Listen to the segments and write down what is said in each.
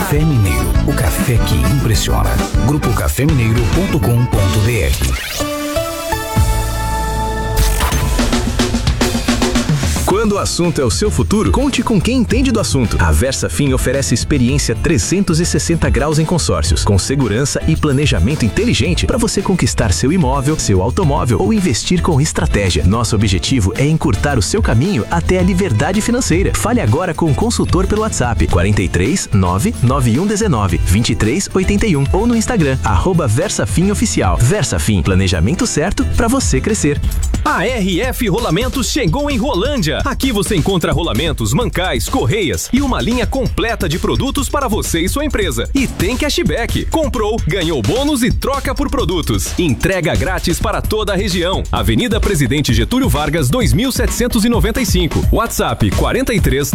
Café Mineiro, o café que impressiona. grupocafemineiro.com.br. Quando o assunto é o seu futuro, conte com quem entende do assunto. A VersaFin oferece experiência 360 graus em consórcios, com segurança e planejamento inteligente para você conquistar seu imóvel, seu automóvel ou investir com estratégia. Nosso objetivo é encurtar o seu caminho até a liberdade financeira. Fale agora com o consultor pelo WhatsApp 43 99119 2381 ou no Instagram @VersaFinOficial. VersaFin, planejamento certo para você crescer. A RF Rolamentos chegou em Rolândia. Aqui você encontra rolamentos, mancais, correias e uma linha completa de produtos para você e sua empresa. E tem cashback. Comprou, ganhou bônus e troca por produtos. Entrega grátis para toda a região. Avenida Presidente Getúlio Vargas, 2795. WhatsApp 43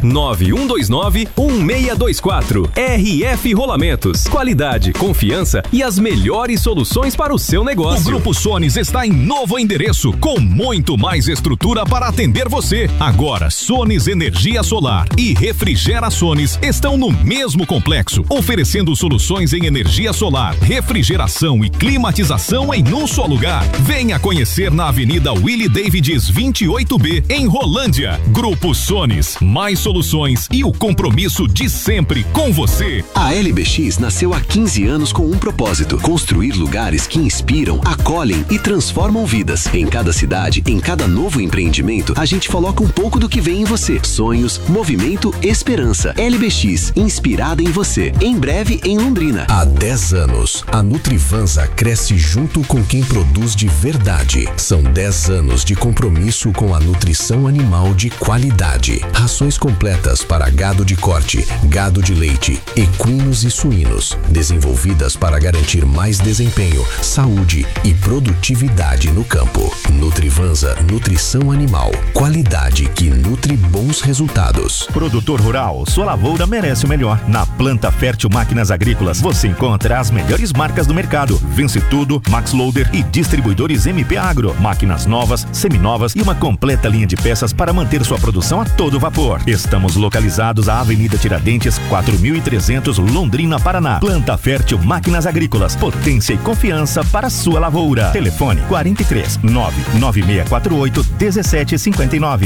99129 1624. RF Rolamentos. Qualidade, confiança e as melhores soluções para o seu negócio. O Grupo Sones está em novo endereço, com muito mais estrutura para atender você. Agora, Sones Energia Solar e Refrigera Sones estão no mesmo complexo, oferecendo soluções em energia solar, refrigeração e climatização em um só lugar. Venha conhecer na Avenida Willie Davids 28B, em Rolândia. Grupo Sones, mais soluções e o compromisso de sempre com você. A LBX nasceu há 15 anos com um propósito: construir lugares que inspiram, acolhem e transformam vidas. Em cada cidade, em cada novo empreendimento, a gente coloca um pouco do que vem em você. Sonhos, movimento, esperança. LBX, inspirada em você. Em breve, em Londrina. Há 10 anos, a Nutrivansa cresce junto com quem produz de verdade. São 10 anos de compromisso com a nutrição animal de qualidade. Rações completas para gado de corte, gado de leite, equinos e suínos. Desenvolvidas para garantir mais desempenho, saúde e produtividade no campo. Nutrivansa, nutrição animal. Qualidade que nutre bons resultados. Produtor rural, sua lavoura merece o melhor. Na Planta Fértil Máquinas Agrícolas, você encontra as melhores marcas do mercado: Vence Tudo, Max Loader e distribuidores MP Agro. Máquinas novas, seminovas e uma completa linha de peças para manter sua produção a todo vapor. Estamos localizados à Avenida Tiradentes, 4300, Londrina, Paraná. Planta Fértil Máquinas Agrícolas, potência e confiança para sua lavoura. Telefone 43 99648 1759.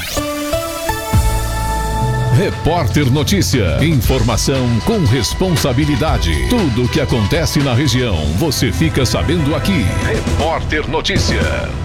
Repórter Notícia. Informação com responsabilidade. Tudo o que acontece na região, você fica sabendo aqui. Repórter Notícia.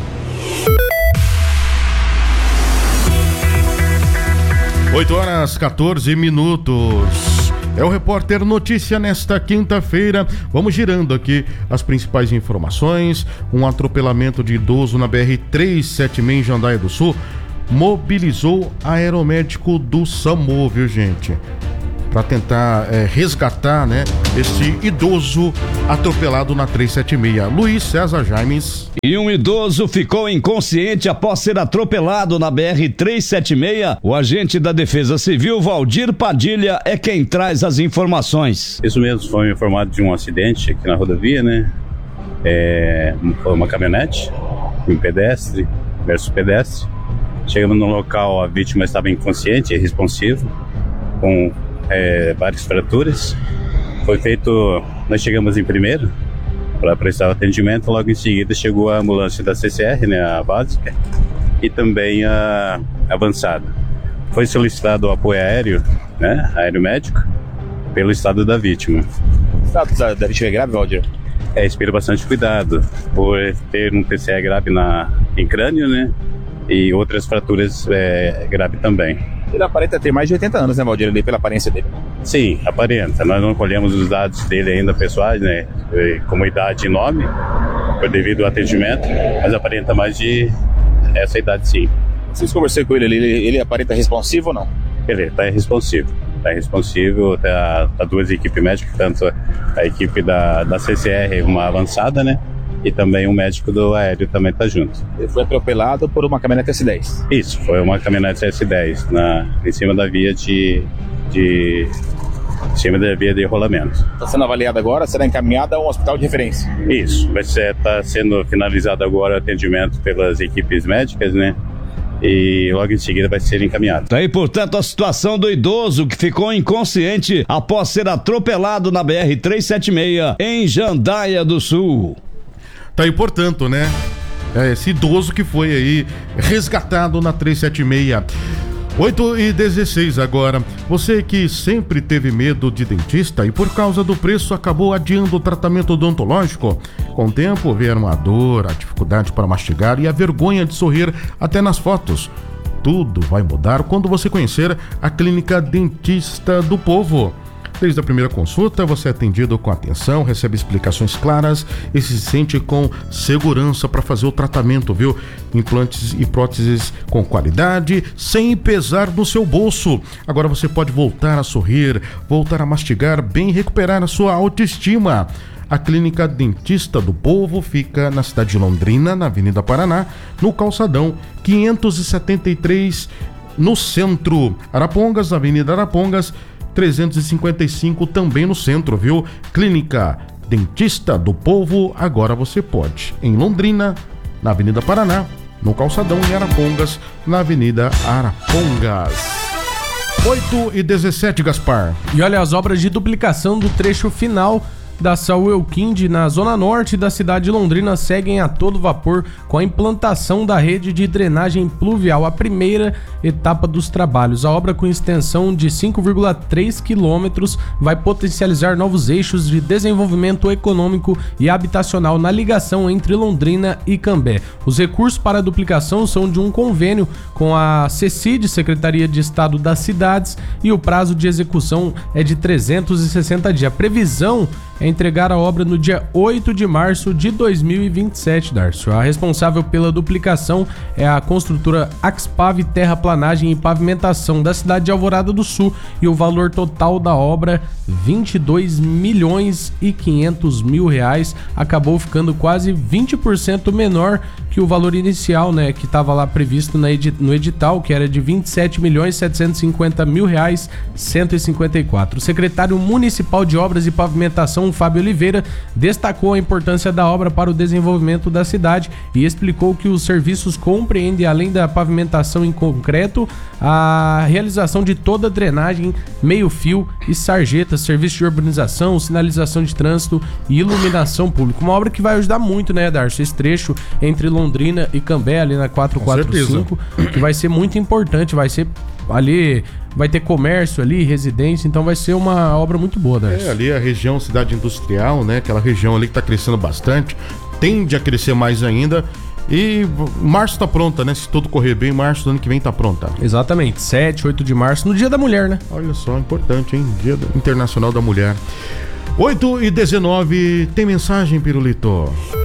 Oito horas 14 minutos. É o Repórter Notícia nesta quinta-feira. Vamos girando aqui as principais informações. Um atropelamento de idoso na BR-376 em Jandaia do Sul mobilizou aeromédico do SAMU, viu, gente? Para tentar resgatar, né, este idoso atropelado na 376. Luiz César Jaimes. E um idoso ficou inconsciente após ser atropelado na BR-376. O agente da Defesa Civil, Valdir Padilha, é quem traz as informações. Isso mesmo, foi informado de um acidente aqui na rodovia, né? Foi uma caminhonete, um pedestre versus pedestre. Chegamos no local, a vítima estava inconsciente, irresponsiva, com várias fraturas. Nós chegamos em primeiro para prestar o atendimento. Logo em seguida chegou a ambulância da CCR, né, a básica, e também a avançada. Foi solicitado o apoio aéreo, né, aéreo médico, pelo estado da vítima. O estado da vítima é grave, Valdir? Inspira bastante cuidado, por ter um TCE grave em crânio, né, e outras fraturas graves também. Ele aparenta ter mais de 80 anos, né, Valdir, ali, pela aparência dele? Sim, aparenta. Nós não colhemos os dados dele ainda pessoais, né, como idade e nome, por devido ao atendimento, mas aparenta mais de essa idade, sim. Vocês conversaram com ele aparenta responsivo ou não? Ele está responsivo. Tá duas equipes médicas, tanto a equipe da CCR, uma avançada, né? E também um médico do aéreo também está junto. Ele foi atropelado por uma caminhonete S10? Isso, foi uma caminhonete S10 em cima da via de rolamento. Está sendo avaliado agora? Será encaminhada a um hospital de referência? Isso, está sendo finalizado agora o atendimento pelas equipes médicas, né? e logo em seguida vai ser encaminhado. Tá aí, portanto, a situação do idoso que ficou inconsciente após ser atropelado na BR-376 em Jandaia do Sul. Tá aí, portanto, né? Esse idoso que foi aí resgatado na 376. 8h16 agora. Você que sempre teve medo de dentista e por causa do preço acabou adiando o tratamento odontológico? Com o tempo vieram a dor, a dificuldade para mastigar e a vergonha de sorrir até nas fotos. Tudo vai mudar quando você conhecer a Clínica Dentista do Povo. Desde a primeira consulta, você é atendido com atenção, recebe explicações claras e se sente com segurança para fazer o tratamento, viu? Implantes e próteses com qualidade, sem pesar no seu bolso. Agora você pode voltar a sorrir, voltar a mastigar bem e recuperar a sua autoestima. A Clínica Dentista do Povo fica na cidade de Londrina, na Avenida Paraná, no calçadão 573, no centro. Arapongas, Avenida Arapongas, 355 também no centro, viu? Clínica Dentista do Povo, agora você pode. Em Londrina, na Avenida Paraná, no calçadão, em Arapongas, na Avenida Arapongas. 8h17, Gaspar. E olha, as obras de duplicação do trecho final da Saúl Elquinde, na zona norte da cidade de Londrina, seguem a todo vapor com a implantação da rede de drenagem pluvial, a primeira etapa dos trabalhos. A obra, com extensão de 5,3 quilômetros, vai potencializar novos eixos de desenvolvimento econômico e habitacional na ligação entre Londrina e Cambé. Os recursos para a duplicação são de um convênio com a CECID, Secretaria de Estado das Cidades, e o prazo de execução é de 360 dias. A previsão é entregar a obra no dia 8 de março de 2027, Darcio. A responsável pela duplicação é a construtora Axpav Terraplanagem e Pavimentação da cidade de Alvorada do Sul, e o valor total da obra, 22.500.000 reais, acabou ficando quase 20% menor que o valor inicial, né, que estava lá previsto no edital, que era de 27.750.000 reais, 154. O secretário municipal de Obras e Pavimentação, Fábio Oliveira, destacou a importância da obra para o desenvolvimento da cidade e explicou que os serviços compreendem, além da pavimentação em concreto, a realização de toda a drenagem, meio-fio e sarjetas, serviço de urbanização, sinalização de trânsito e iluminação pública. Uma obra que vai ajudar muito, né, Darcio? Esse trecho entre Londrina e Cambé, ali na 445, que vai ser muito importante, vai ser ali, vai ter comércio ali, residência, então vai ser uma obra muito boa, Darcio. Ali a região cidade industrial, né, aquela região ali que tá crescendo bastante, tende a crescer mais ainda. E março tá pronta, né? Se tudo correr bem, março do ano que vem tá pronta. Exatamente, 7, 8 de março, no Dia da Mulher, né? Olha só, importante, hein? Dia Internacional da Mulher. 8h19, tem mensagem, Pirulito?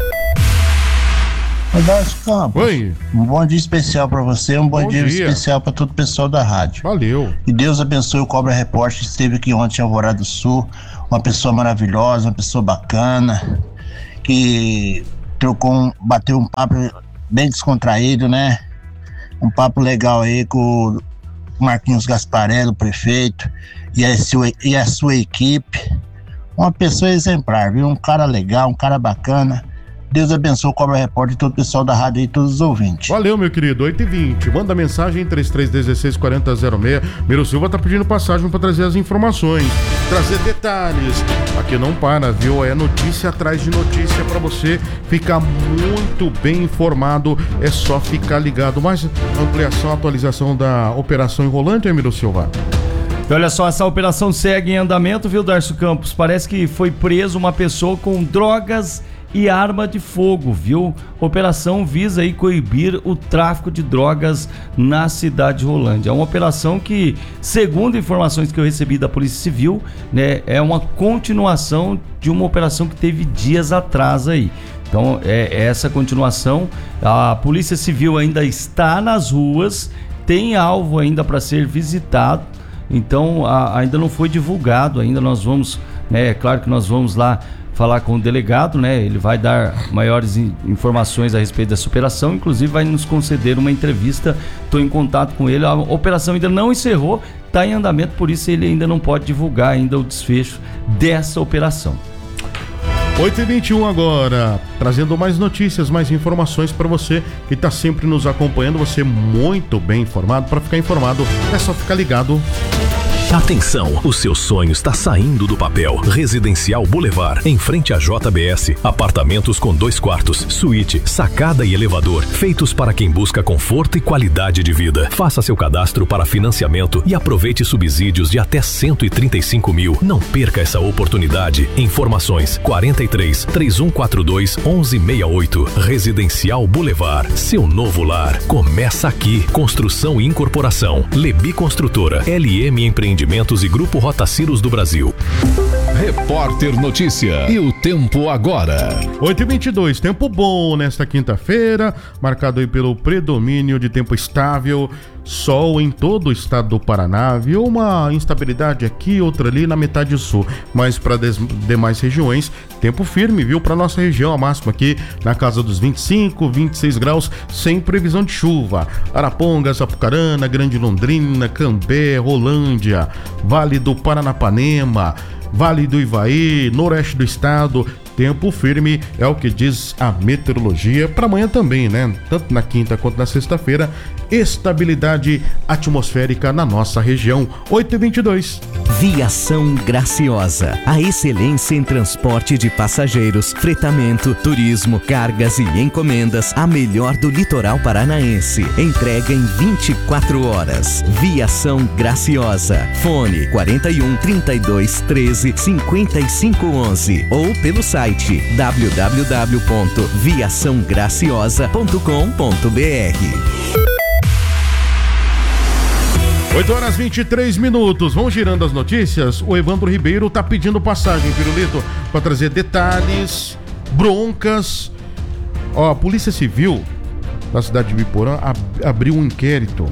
Darcio Campos. Oi. Um bom dia especial pra você, um bom dia especial pra todo o pessoal da rádio. Valeu. E Deus abençoe o Cobra Repórter, que esteve aqui ontem em Alvorada do Sul, uma pessoa maravilhosa, uma pessoa bacana, que bateu um papo bem descontraído, né? Um papo legal aí com o Marquinhos Gasparelli, o prefeito, e a sua equipe. Uma pessoa exemplar, viu? Um cara legal, um cara bacana. Deus abençoe o Cobra Repórter e todo o pessoal da rádio e todos os ouvintes. Valeu, meu querido. 8h20. Manda mensagem 3316-4006. Miro Silva tá pedindo passagem para trazer as informações, trazer detalhes. Aqui não para, viu? É notícia atrás de notícia para você ficar muito bem informado. É só ficar ligado. Mais ampliação, atualização da operação em Rolândia, Miro Silva. E olha só, essa operação segue em andamento, viu, Darcio Campos? Parece que foi preso uma pessoa com drogas e arma de fogo, viu? Operação visa aí coibir o tráfico de drogas na cidade de Rolândia. É uma operação que, segundo informações que eu recebi da Polícia Civil, né, é uma continuação de uma operação que teve dias atrás aí. Então, é essa continuação. A Polícia Civil ainda está nas ruas, tem alvo ainda para ser visitado. Então, ainda não foi divulgado, ainda nós vamos, né, é claro que nós vamos lá falar com o delegado, né? Ele vai dar maiores informações a respeito dessa operação, inclusive vai nos conceder uma entrevista. Estou em contato com ele. A operação ainda não encerrou, está em andamento, por isso ele ainda não pode divulgar ainda o desfecho dessa operação. 8h21 agora, trazendo mais notícias, mais informações para você que está sempre nos acompanhando, você muito bem informado. Para ficar informado é só ficar ligado. Atenção, o seu sonho está saindo do papel. Residencial Boulevard, em frente à JBS. Apartamentos com 2 quartos, suíte, sacada e elevador, feitos para quem busca conforto e qualidade de vida. Faça seu cadastro para financiamento e aproveite subsídios de até 135 mil. Não perca essa oportunidade. Informações 43 3142 1168. Residencial Boulevard, seu novo lar. Começa aqui. Construção e incorporação. Lebi Construtora, LM Empreendimentos e Grupo Rotaciros do Brasil. Repórter Notícia. E o tempo agora. 8h22, tempo bom nesta quinta-feira, marcado aí pelo predomínio de tempo estável, sol em todo o estado do Paraná, viu uma instabilidade aqui, outra ali na metade sul, mas para demais regiões, tempo firme, viu? Para nossa região, a máxima aqui na casa dos 25, 26 graus, sem previsão de chuva. Arapongas, Apucarana, Grande Londrina, Cambé, Rolândia, Vale do Paranapanema, Vale do Ivaí, noroeste do estado, tempo firme é o que diz a meteorologia. Para amanhã também, né? Tanto na quinta quanto na sexta-feira, estabilidade atmosférica na nossa região. 8h22. Viação Graciosa, a excelência em transporte de passageiros, fretamento, turismo, cargas e encomendas, a melhor do litoral paranaense. Entrega em 24 horas. Viação Graciosa. Fone 41 32 13 55 11 ou pelo site www.viaçãograciosa.com.br. 8h23. Vamos girando as notícias. O Evandro Ribeiro tá pedindo passagem, Pirulito, para trazer detalhes, broncas. Ó, a Polícia Civil da cidade de Biporã abriu um inquérito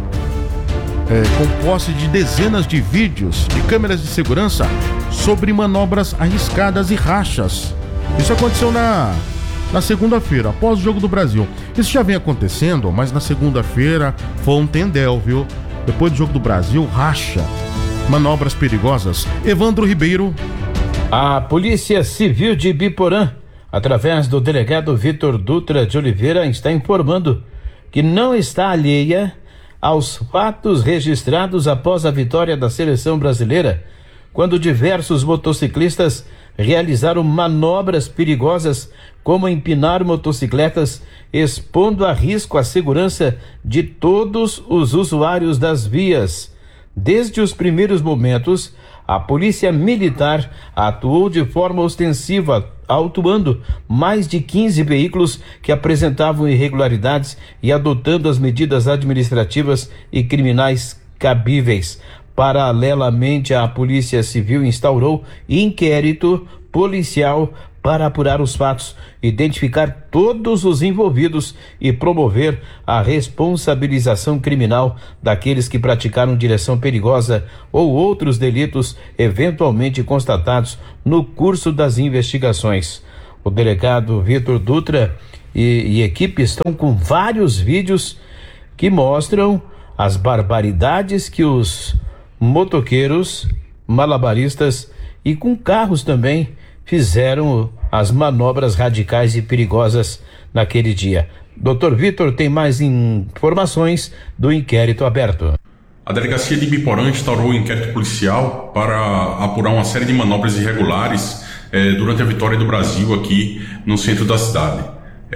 com posse de dezenas de vídeos de câmeras de segurança sobre manobras arriscadas e rachas. Isso aconteceu na segunda-feira, após o Jogo do Brasil. Isso já vem acontecendo, mas na segunda-feira foi um tendel, viu? Depois do Jogo do Brasil, racha, manobras perigosas. Evandro Ribeiro. A Polícia Civil de Biporã, através do delegado Vitor Dutra de Oliveira, está informando que não está alheia aos fatos registrados após a vitória da seleção brasileira, quando diversos motociclistas realizaram manobras perigosas, como empinar motocicletas, expondo a risco a segurança de todos os usuários das vias. Desde os primeiros momentos, a Polícia Militar atuou de forma ostensiva, autuando mais de 15 veículos que apresentavam irregularidades e adotando as medidas administrativas e criminais cabíveis. Paralelamente, a Polícia Civil instaurou inquérito policial para apurar os fatos, identificar todos os envolvidos e promover a responsabilização criminal daqueles que praticaram direção perigosa ou outros delitos eventualmente constatados no curso das investigações. O delegado Vitor Dutra e equipe estão com vários vídeos que mostram as barbaridades que os motoqueiros, malabaristas e com carros também fizeram as manobras radicais e perigosas naquele dia. Dr. Vitor tem mais informações do inquérito aberto. A Delegacia de Biporã instaurou um inquérito policial para apurar uma série de manobras irregulares durante a vitória do Brasil aqui no centro da cidade.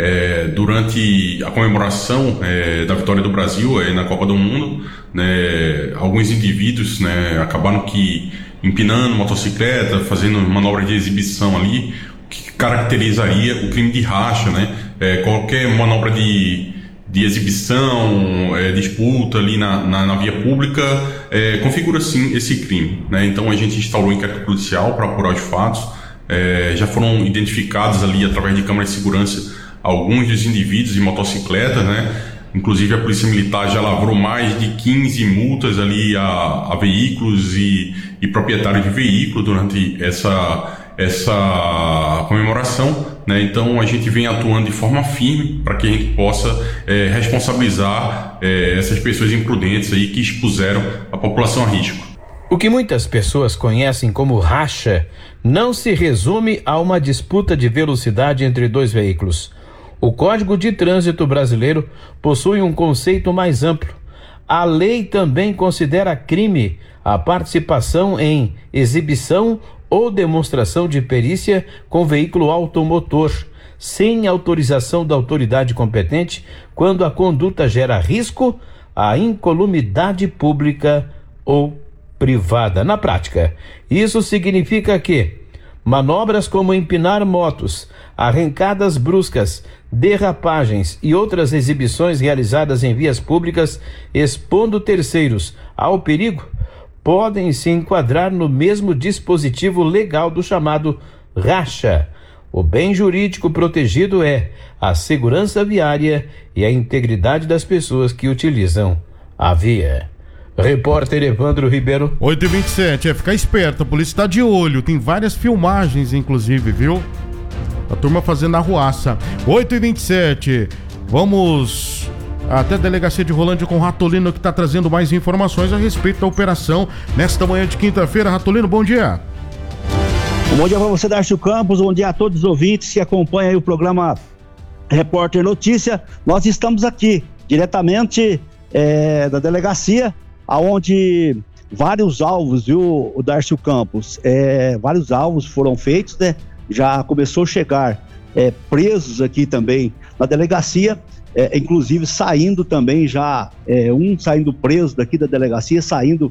Durante a comemoração da vitória do Brasil na Copa do Mundo, alguns indivíduos acabaram empinando motocicleta, fazendo manobra de exibição ali, que caracterizaria o crime de racha, qualquer manobra de exibição, disputa ali na via pública, configura sim esse crime, Então a gente instaurou um inquérito policial para apurar os fatos. Já foram identificados ali através de câmeras de segurança alguns dos indivíduos em motocicletas, Inclusive a Polícia Militar já lavrou mais de 15 multas ali a veículos e proprietários de veículo durante essa comemoração, Então a gente vem atuando de forma firme para que a gente possa responsabilizar essas pessoas imprudentes aí que expuseram a população a risco. O que muitas pessoas conhecem como racha não se resume a uma disputa de velocidade entre dois veículos. O Código de Trânsito brasileiro possui um conceito mais amplo. A lei também considera crime a participação em exibição ou demonstração de perícia com veículo automotor, sem autorização da autoridade competente, quando a conduta gera risco à incolumidade pública ou privada. Na prática, isso significa que manobras como empinar motos, arrancadas bruscas, derrapagens e outras exibições realizadas em vias públicas, expondo terceiros ao perigo, podem se enquadrar no mesmo dispositivo legal do chamado racha. O bem jurídico protegido é a segurança viária e a integridade das pessoas que utilizam a via. Repórter Evandro Ribeiro. 8h27, ficar esperto, a polícia está de olho, tem várias filmagens inclusive, viu? A turma fazendo arruaça. 8h27, vamos até a delegacia de Rolândia com o Ratolino, que está trazendo mais informações a respeito da operação nesta manhã de quinta-feira. Ratolino, bom dia. Bom dia para você, Darcio Campos, bom dia a todos os ouvintes que acompanham aí o programa Repórter Notícia. Nós estamos aqui diretamente da delegacia, aonde vários alvos, viu, o Darcio Campos, vários alvos foram feitos, né? Já começou a chegar presos aqui também na delegacia, inclusive saindo também já, saindo preso daqui da delegacia, saindo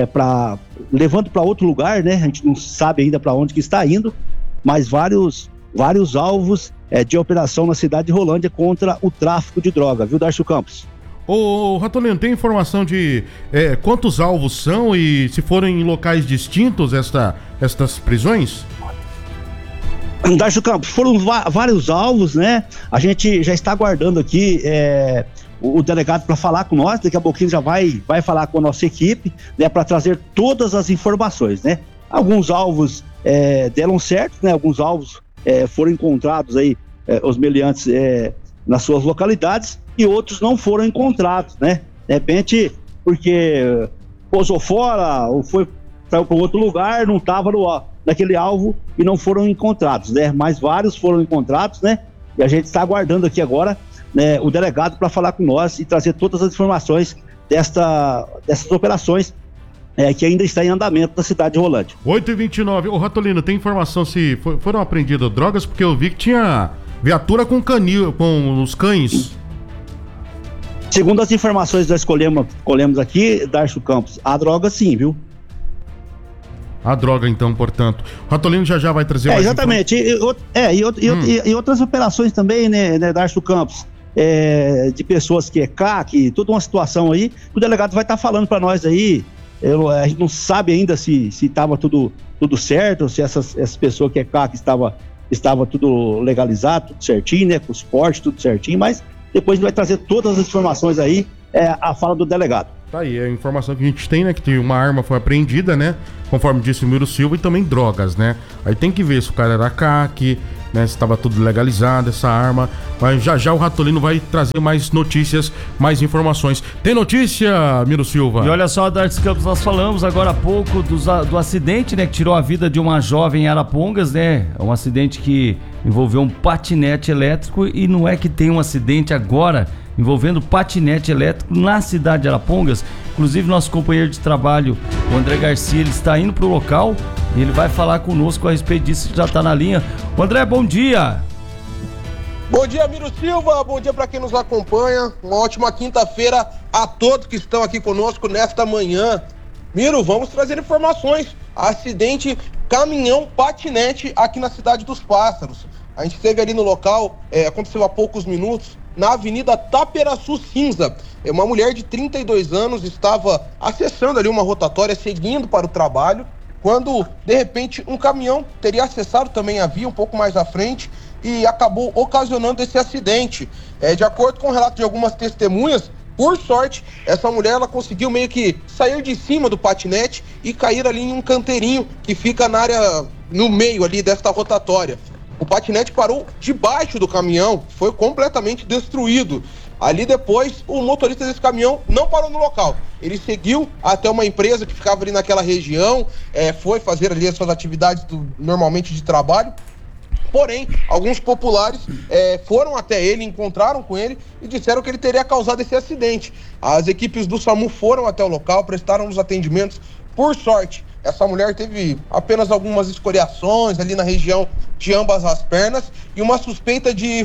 levando para outro lugar, né? A gente não sabe ainda para onde que está indo, mas vários alvos de operação na cidade de Rolândia contra o tráfico de droga, viu, Darcio Campos? Ô, Ratolino, tem informação de quantos alvos são e se foram em locais distintos estas prisões? Darcio Campos, foram vários alvos, né? A gente já está aguardando aqui o delegado para falar com nós, daqui a pouquinho já vai falar com a nossa equipe, né? Para trazer todas as informações, né? Alguns alvos deram certo, né? Alguns alvos foram encontrados aí, os meliantes nas suas localidades, e outros não foram encontrados, né? De repente, porque pousou fora ou foi para outro lugar, não estava naquele alvo e não foram encontrados, né? Mas vários foram encontrados, né? E a gente está aguardando aqui agora, né, o delegado para falar com nós e trazer todas as informações dessas operações que ainda está em andamento na cidade de Rolândia. 8h29, ô Ratolino, tem informação se foram apreendidas drogas? Porque eu vi que tinha viatura com os cães. Segundo as informações que nós colhemos aqui, Darcio Campos, a droga sim, viu? A droga, então, portanto. O Ratolino já vai trazer mais exatamente. E outras operações também, né, Darcio Campos? De pessoas que CAC, toda uma situação aí. O delegado vai estar falando para nós aí. A gente não sabe ainda se estava tudo certo, se essas pessoas que CAC estava tudo legalizado, tudo certinho, né? Com os portes, tudo certinho, mas depois a gente vai trazer todas as informações aí, a fala do delegado. Tá aí, a informação que a gente tem, né? Que uma arma foi apreendida, né? Conforme disse o Miro Silva, e também drogas, né? Aí tem que ver se o cara era CAC, né? Se estava tudo legalizado, essa arma. Mas já o Ratolino vai trazer mais notícias, mais informações. Tem notícia, Miro Silva? E olha só, Darcio Campos, nós falamos agora há pouco do acidente, né? Que tirou a vida de uma jovem em Arapongas, né? É um acidente que envolveu um patinete elétrico, e não é que tem um acidente agora envolvendo patinete elétrico na cidade de Arapongas. Inclusive, nosso companheiro de trabalho, o André Garcia, ele está indo para o local e ele vai falar conosco a respeito disso, que já está na linha. O André, bom dia! Bom dia, Miro Silva, bom dia para quem nos acompanha, uma ótima quinta-feira a todos que estão aqui conosco nesta manhã. Miro, vamos trazer informações. Acidente caminhão patinete aqui na cidade dos Pássaros. A gente esteve ali no local, aconteceu há poucos minutos, na Avenida Taperaçu Cinza. Uma mulher de 32 anos estava acessando ali uma rotatória, seguindo para o trabalho, quando, de repente, um caminhão teria acessado também a via um pouco mais à frente e acabou ocasionando esse acidente. De acordo com o relato de algumas testemunhas, por sorte, essa mulher ela conseguiu meio que sair de cima do patinete e cair ali em um canteirinho que fica na área, no meio ali desta rotatória. O patinete parou debaixo do caminhão, foi completamente destruído. Ali depois, o motorista desse caminhão não parou no local. Ele seguiu até uma empresa que ficava ali naquela região, foi fazer ali as suas atividades normalmente de trabalho. Porém, alguns populares foram até ele, encontraram com ele e disseram que ele teria causado esse acidente. As equipes do SAMU foram até o local, prestaram os atendimentos. Por sorte, essa mulher teve apenas algumas escoriações ali na região de ambas as pernas e uma suspeita de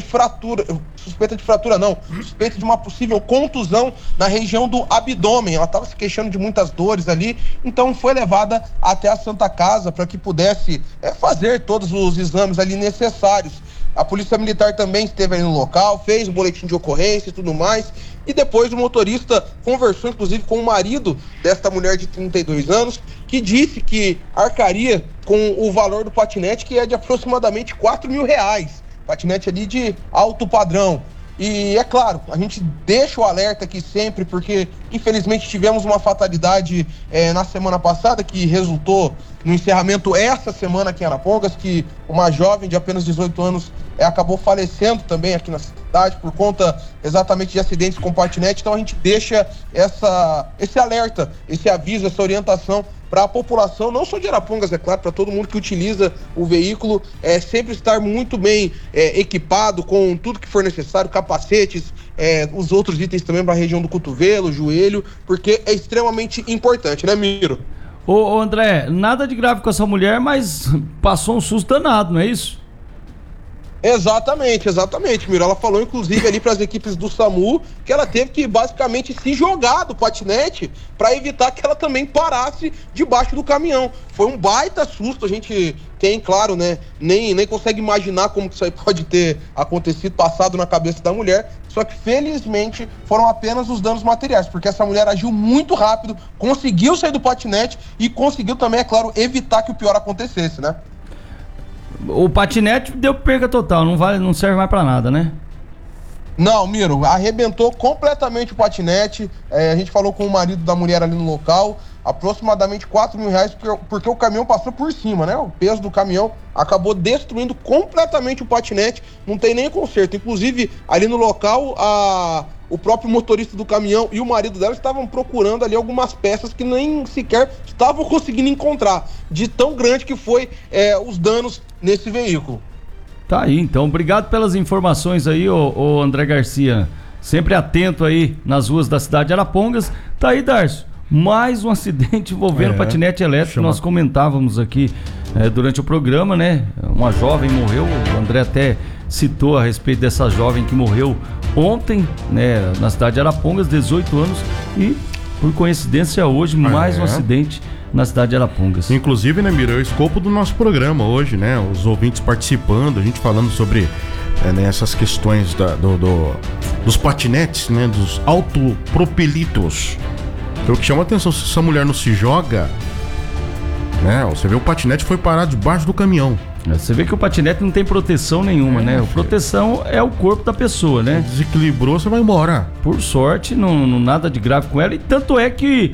uma possível contusão na região do abdômen. Ela estava se queixando de muitas dores ali, então foi levada até a Santa Casa para que pudesse fazer todos os exames ali necessários. A Polícia Militar também esteve ali no local, fez um boletim de ocorrência e tudo mais. E depois o motorista conversou, inclusive, com o marido desta mulher de 32 anos, que disse que arcaria com o valor do patinete, que é de aproximadamente R$4.000. Patinete ali de alto padrão. E é claro, a gente deixa o alerta aqui sempre, porque infelizmente tivemos uma fatalidade na semana passada, que resultou no encerramento essa semana aqui em Arapongas, que uma jovem de apenas 18 anos acabou falecendo também aqui na cidade por conta exatamente de acidentes com patinete. Então a gente deixa esse alerta, esse aviso, essa orientação para a população, não só de Arapongas, é claro, para todo mundo que utiliza o veículo, sempre estar muito bem equipado com tudo que for necessário, capacetes, os outros itens também para a região do cotovelo, joelho, porque é extremamente importante, né, Miro? Ô André, nada de grave com essa mulher, mas passou um susto danado, não é isso? Exatamente, Miro. Ela falou, inclusive, ali para as equipes do SAMU, que ela teve que basicamente se jogar do patinete para evitar que ela também parasse debaixo do caminhão. Foi um baita susto, a gente tem, claro, né? Nem consegue imaginar como que isso aí pode ter acontecido, passado na cabeça da mulher. Só que, felizmente, foram apenas os danos materiais, porque essa mulher agiu muito rápido, conseguiu sair do patinete e conseguiu também, é claro, evitar que o pior acontecesse, né? O patinete deu perca total, não serve mais pra nada, né? Não, Miro, arrebentou completamente o patinete. A gente falou com o marido da mulher ali no local, aproximadamente R$4.000, porque o caminhão passou por cima, né? O peso do caminhão acabou destruindo completamente o patinete, não tem nem conserto. Inclusive, ali no local, o próprio motorista do caminhão e o marido dela estavam procurando ali algumas peças que nem sequer estavam conseguindo encontrar, de tão grande que foi os danos nesse veículo. Tá aí, então, obrigado pelas informações aí, ô André Garcia, sempre atento aí nas ruas da cidade de Arapongas. Tá aí, Darcio, mais um acidente envolvendo patinete elétrico, nós comentávamos aqui durante o programa, né? Uma jovem morreu, o André até citou a respeito dessa jovem que morreu ontem, né, na cidade de Arapongas, 18 anos, e por coincidência hoje mais um acidente na cidade de Arapongas. Inclusive, né, Miro, é o escopo do nosso programa hoje, né? Os ouvintes participando, a gente falando sobre essas questões dos patinetes, né? Dos autopropelitos. Então, o que chama a atenção, se essa mulher não se joga, né? Você vê o patinete foi parar debaixo do caminhão. Você vê que o patinete não tem proteção nenhuma, né? A proteção é o corpo da pessoa, né? Se desequilibrou, você vai embora. Por sorte, não nada de grave com ela. E tanto é que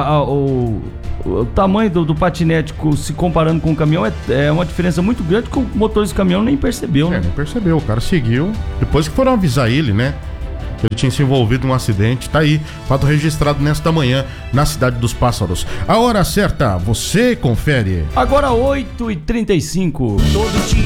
o tamanho do patinete, se comparando com o caminhão, é uma diferença muito grande que o motorista do caminhão nem percebeu, né? Nem percebeu, o cara seguiu. Depois que foram avisar ele, né? Ele tinha se envolvido num acidente. Tá aí, fato registrado nesta manhã na Cidade dos Pássaros. A hora certa, você confere. Agora 8h35. Todo dia